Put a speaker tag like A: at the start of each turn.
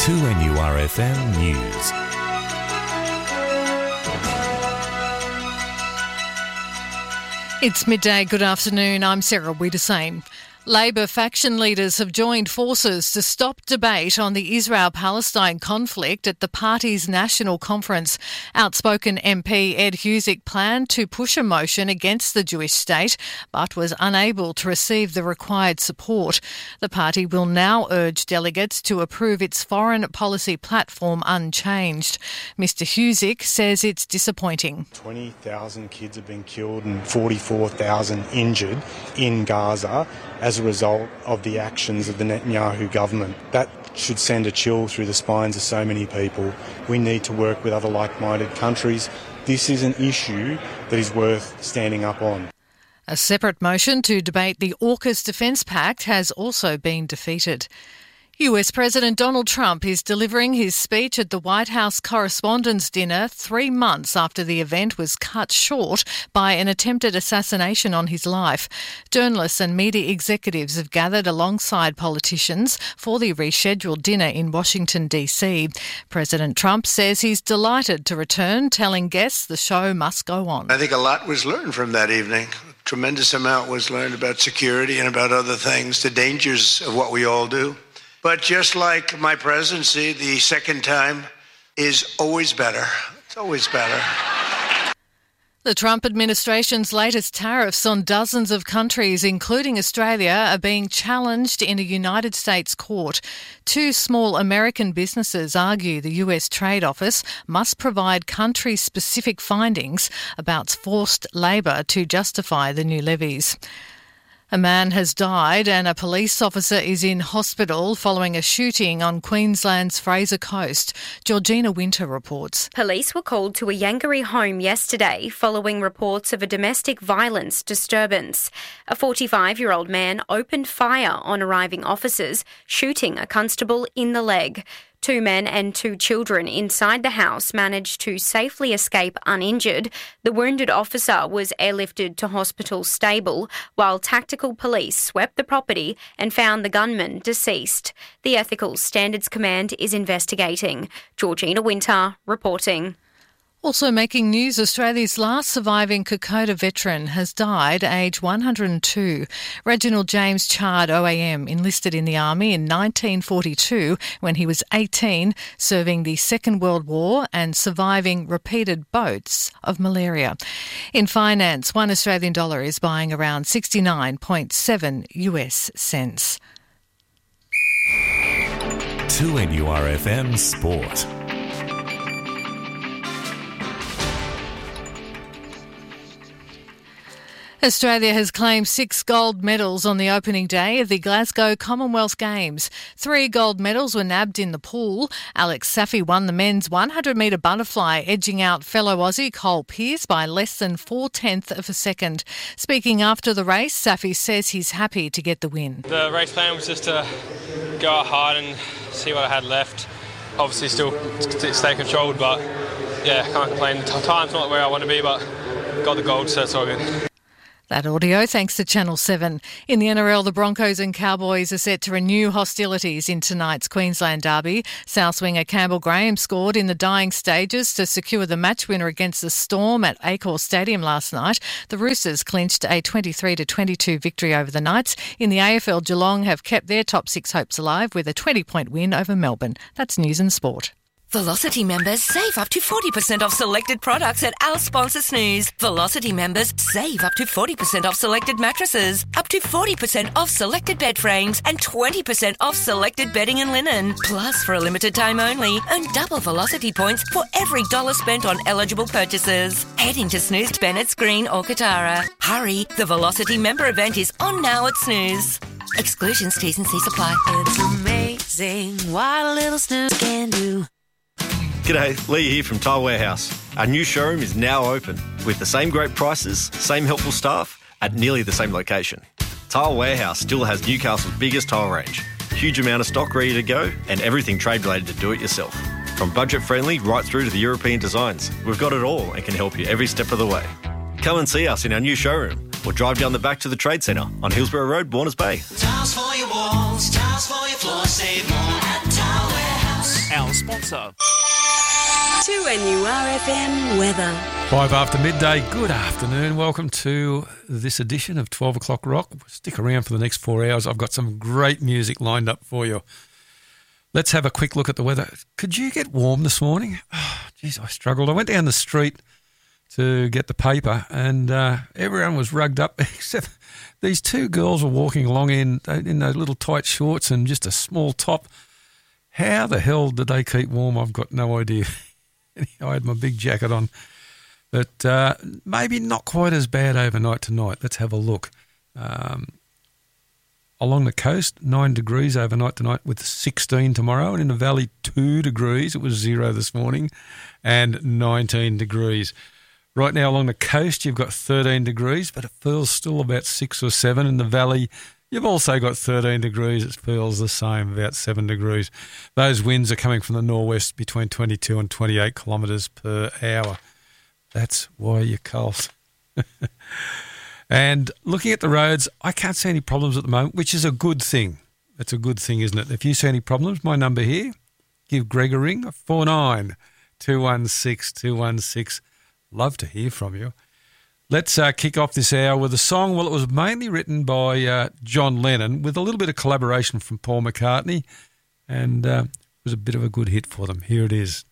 A: 2NURFM News.
B: It's midday. Good afternoon. I'm Sarah Wiedersame. Labor faction leaders have joined forces to stop debate on the Israel-Palestine conflict at the party's national conference. Outspoken MP Ed Husic planned to push a motion against the Jewish state, but was unable to receive the required support. The party will now urge delegates to approve its foreign policy platform unchanged. Mr Husic says it's disappointing.
C: 20,000 kids have been killed and 44,000 injured in Gaza as a result of the actions of the Netanyahu government. That should send a chill through the spines of so many people. We need to work with other like-minded countries. This is an issue that is worth standing up on.
B: A separate motion to debate the AUKUS Defence Pact has also been defeated. US President Donald Trump is delivering his speech at the White House Correspondents' Dinner 3 months after the event was cut short by an attempted assassination on his life. Journalists and media executives have gathered alongside politicians for the rescheduled dinner in Washington, D.C. President Trump says he's delighted to return, telling guests the show must go on.
D: I think a lot was learned from that evening. A tremendous amount was learned about security and about other things, the dangers of what we all do. But just like my presidency, the second time is always better. It's always better.
B: The Trump administration's latest tariffs on dozens of countries, including Australia, are being challenged in a United States court. 2 small American businesses argue the US Trade Office must provide country-specific findings about forced labour to justify the new levies. A man has died and a police officer is in hospital following a shooting on Queensland's Fraser Coast. Georgina Winter reports.
E: Police were called to a Yangaree home yesterday following reports of a domestic violence disturbance. A 45-year-old man opened fire on arriving officers, shooting a constable in the leg. 2 men and 2 children inside the house managed to safely escape uninjured. The wounded officer was airlifted to hospital stable, while tactical police swept the property and found the gunman deceased. The Ethical Standards Command is investigating. Georgina Winter reporting.
B: Also making news, Australia's last surviving Kokoda veteran has died, aged 102. Reginald James Chard OAM enlisted in the Army in 1942 when he was 18, serving the Second World War and surviving repeated bouts of malaria. In finance, $1 Australian dollar is buying around 69.7 US cents.
A: 2NURFM Sport.
B: Australia has claimed 6 gold medals on the opening day of the Glasgow Commonwealth Games. 3 gold medals were nabbed in the pool. Alex Saffy won the men's 100-metre butterfly, edging out fellow Aussie Cole Pearce by less than 0.4 of a second. Speaking after the race, Saffy says he's happy to get the win.
F: The race plan was just to go out hard and see what I had left. Obviously still stay controlled, but yeah, can't complain. Time's not where I want to be, but got the gold, so it's all good.
B: That audio thanks to Channel 7. In the NRL, the Broncos and Cowboys are set to renew hostilities in tonight's Queensland derby. South winger Campbell Graham scored in the dying stages to secure the match winner against the Storm at Accor Stadium last night. The Roosters clinched a 23-22 victory over the Knights. In the AFL, Geelong have kept their top 6 hopes alive with a 20-point win over Melbourne. That's News and Sport.
G: Velocity members save up to 40% off selected products at our sponsor Snooze. Velocity members save up to 40% off selected mattresses, up to 40% off selected bed frames, and 20% off selected bedding and linen. Plus, for a limited time only, earn double Velocity points for every $1 spent on eligible purchases. Heading to Snooze, Bennett's Green or Katara. Hurry, the Velocity member event is on now at Snooze. Exclusions, T's and C's apply.
H: It's amazing what a little snooze can do.
I: G'day, Lee here from Tile Warehouse. Our new showroom is now open with the same great prices, same helpful staff at nearly the same location. Tile Warehouse still has Newcastle's biggest tile range, huge amount of stock ready to go and everything trade related to do it yourself. From budget friendly right through to the European designs, we've got it all and can help you every step of the way. Come and see us in our new showroom or drive down the back to the Trade Centre on Hillsborough Road, Warners Bay.
J: Tiles for your walls, tiles for your floor, save more at Tile Warehouse.
A: our sponsor.
H: 2NURFM weather.
J: 5 after midday, good afternoon. Welcome to this edition of 12 O'Clock Rock. Stick around for the next 4 hours. I've got some great music lined up for you. Let's have a quick look at the weather. Could you get warm this morning? Oh, geez, I struggled. I went down the street to get the paper and everyone was rugged up except these two girls were walking along in those little tight shorts and just a small top. How the hell did they keep warm? I've got no idea. I had my big jacket on. But maybe not quite as bad overnight tonight. Let's have a look. Along the coast, 9 degrees overnight tonight with 16 tomorrow. And in the valley, 2 degrees. It was 0 this morning and 19 degrees. Right now along the coast, you've got 13 degrees, but it feels still about 6 or 7. In the valley, you've also got 13 degrees. It feels the same, about 7 degrees. Those winds are coming from the northwest between 22 and 28 kilometres per hour. That's why you're cold. And looking at the roads, I can't see any problems at the moment, which is a good thing. It's a good thing, isn't it? If you see any problems, my number here, give Greg a ring, 49 216 216. Love to hear from you. Let's kick off this hour with a song. Well, it was mainly written by John Lennon with a little bit of collaboration from Paul McCartney, and it was a bit of a good hit for them. Here it is.